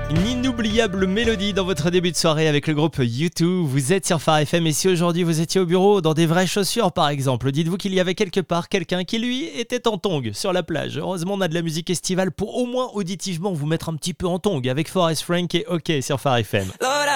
Une inoubliable mélodie dans votre début de soirée avec le groupe U2. Vous êtes sur Phare FM et si aujourd'hui vous étiez au bureau dans des vraies chaussures par exemple, dites-vous qu'il y avait quelque part quelqu'un qui lui était en tongs sur la plage. Heureusement on a de la musique estivale pour au moins auditivement vous mettre un petit peu en tongs avec Forest Frank et OK sur Phare FM.